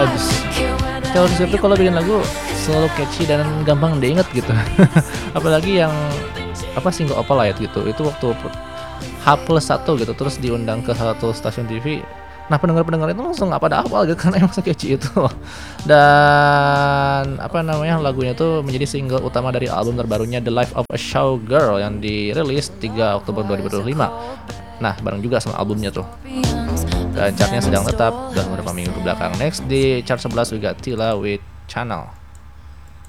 bagus. Taylor Swift itu kalau bikin lagu selalu catchy dan gampang diinget gitu. Apalagi yang single Opalite gitu, itu waktu H+1 gitu, terus diundang ke salah satu stasiun TV. Nah, pendengar itu langsung pada hafal gitu karena emang catchy itu. Dan lagunya itu menjadi single utama dari album terbarunya The Life of a Showgirl yang dirilis 3 Oktober 2025. Nah, bareng juga sama albumnya tuh. Dan chartnya sedang tetap dalam beberapa minggu ke belakang. Next di chart 11 we got Tila with Channel.